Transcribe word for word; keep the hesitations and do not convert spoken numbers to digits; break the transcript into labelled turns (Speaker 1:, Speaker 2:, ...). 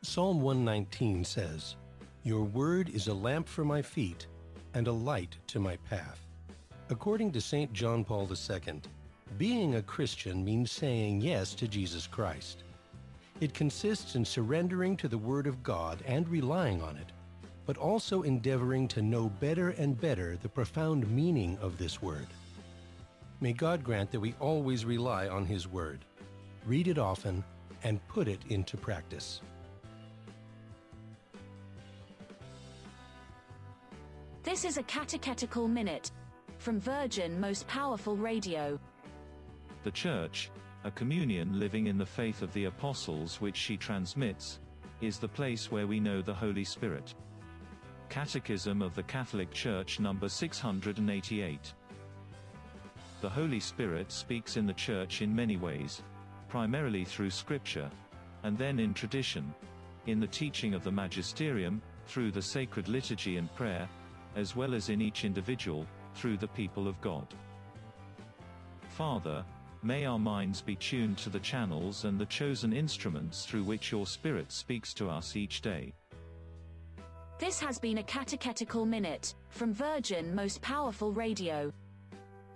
Speaker 1: Psalm one nineteen says, "Your word is a lamp for my feet and a light to my path." According to Saint John Paul the Second, being a Christian means saying yes to Jesus Christ. It consists in surrendering to the Word of God and relying on it, but also endeavoring to know better and better the profound meaning of this Word. May God grant that we always rely on His Word, read it often, and put it into practice.
Speaker 2: This is a catechetical minute from Virgin Most Powerful Radio.
Speaker 3: The Church, a communion living in the faith of the apostles which she transmits, is the place where we know the Holy Spirit. Catechism of the Catholic Church number six hundred eighty-eight. The Holy Spirit speaks in the Church in many ways, primarily through Scripture, and then in tradition, in the teaching of the Magisterium, through the sacred liturgy and prayer, as well as in each individual, through the people of God. Father, may our minds be tuned to the channels and the chosen instruments through which your Spirit speaks to us each day.
Speaker 2: This has been a catechetical minute from Virgin Most Powerful Radio.